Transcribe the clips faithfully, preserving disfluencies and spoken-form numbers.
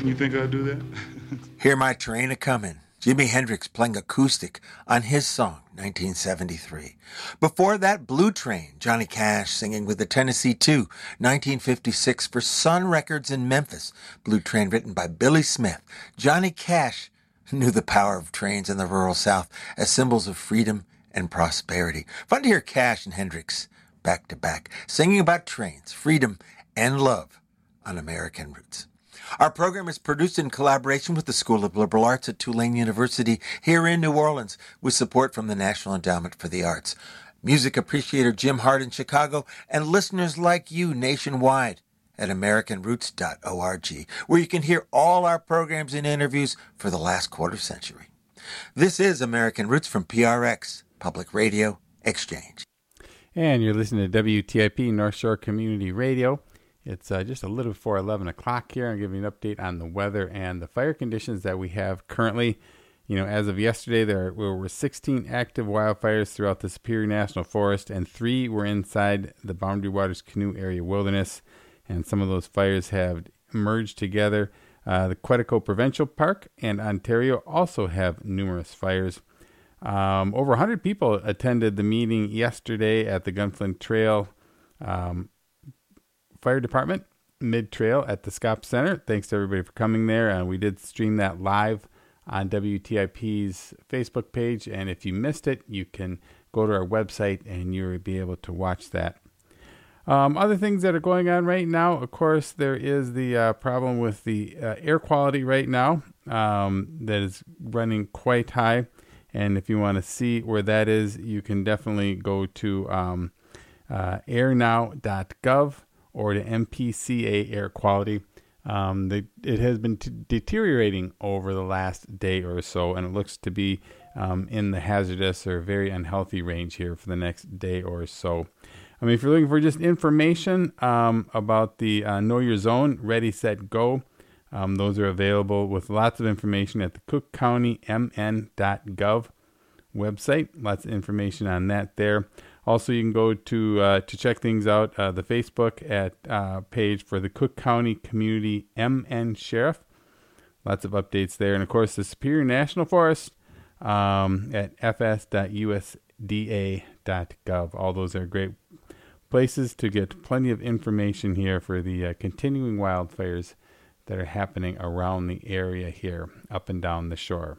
You think I'll do that? Hear My Train A-Comin'. Jimi Hendrix playing acoustic on his song, nineteen seventy-three. Before that, Blue Train, Johnny Cash singing with the Tennessee two, nineteen fifty-six for Sun Records in Memphis. Blue Train written by Billy Smith. Johnny Cash knew the power of trains in the rural South as symbols of freedom and prosperity. Fun to hear Cash and Hendrix back to back, singing about trains, freedom, and love on American Roots. Our program is produced in collaboration with the School of Liberal Arts at Tulane University here in New Orleans with support from the National Endowment for the Arts. Music appreciator Jim Hart in Chicago and listeners like you nationwide at american roots dot org, where you can hear all our programs and interviews for the last quarter century. This is American Roots from P R X, Public Radio Exchange. And you're listening to W T I P North Shore Community Radio. It's uh, just a little before eleven o'clock here. I'm giving you an update on the weather and the fire conditions that we have currently. You know, as of yesterday, there were sixteen active wildfires throughout the Superior National Forest, and three were inside the Boundary Waters Canoe Area Wilderness. And some of those fires have merged together. Uh, the Quetico Provincial Park and Ontario also have numerous fires. Um, over one hundred people attended the meeting yesterday at the Gunflint Trail um, Fire Department mid-trail at the Scott Center. Thanks to everybody for coming there. And we did stream that live on W T I P's Facebook page. And if you missed it, you can go to our website and you'll be able to watch that. Um, other things that are going on right now, of course, there is the uh, problem with the uh, air quality right now um, that is running quite high. And if you want to see where that is, you can definitely go to um, uh, air now dot gov. or to M P C A air quality. Um, the, it has been t- deteriorating over the last day or so, and it looks to be um, in the hazardous or very unhealthy range here for the next day or so. I mean, if you're looking for just information um, about the uh, Know Your Zone, Ready, Set, Go, um, those are available with lots of information at the Cook County M N dot gov website. Lots of information on that there. Also, you can go to uh, to check things out, uh, the Facebook at uh, page for the Cook County Community M N Sheriff. Lots of updates there. And, of course, the Superior National Forest um, at f s dot u s d a dot gov. All those are great places to get plenty of information here for the uh, continuing wildfires that are happening around the area here, up and down the shore.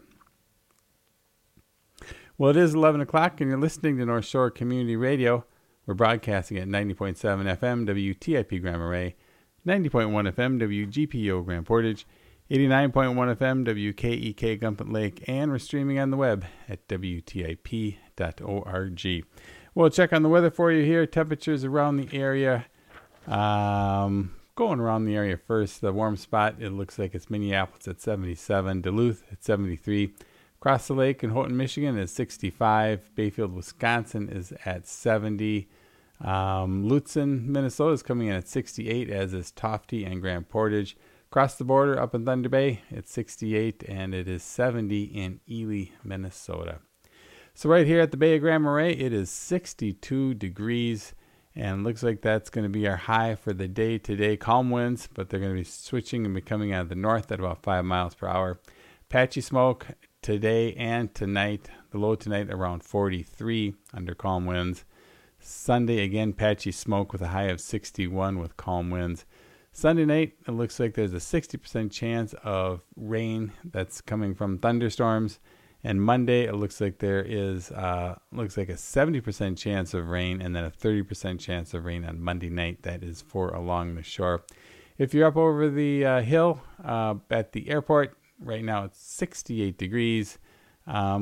Well, it is eleven o'clock, and you're listening to North Shore Community Radio. We're broadcasting at ninety point seven F M, W T I P Grand Marais, ninety point one F M, W G P O Grand Portage, eighty-nine point one F M, W K E K Gunflint Lake, and we're streaming on the web at W T I P dot org. We'll check on the weather for you here. Temperatures around the area. Um, going around the area first, the warm spot, it looks like it's Minneapolis at seventy-seven, Duluth at seventy-three. Across the lake in Houghton, Michigan is sixty-five. Bayfield, Wisconsin is at seventy. Um, Lutzen, Minnesota is coming in at sixty-eight, as is Tofte and Grand Portage. Across the border up in Thunder Bay, it's sixty-eight, and it is seventy in Ely, Minnesota. So right here at the Bay of Grand Marais, it is sixty-two degrees, and looks like that's going to be our high for the day today. Calm winds, but they're going to be switching and be coming out of the north at about five miles per hour. Patchy smoke today and tonight. The low tonight around forty-three under calm winds. Sunday, again, patchy smoke with a high of sixty-one with calm winds. Sunday night, it looks like there's a sixty percent chance of rain that's coming from thunderstorms. And Monday, it looks like there is uh, looks like a seventy percent chance of rain, and then a thirty percent chance of rain on Monday night. That is for along the shore. If you're up over the uh, hill uh, at the airport, right now it's sixty-eight degrees. Um,